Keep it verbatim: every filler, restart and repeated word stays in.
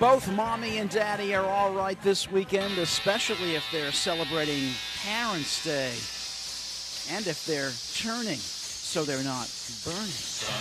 both mommy and daddy are all right this weekend, especially if they're celebrating Parents' Day and if they're churning so they're not burning.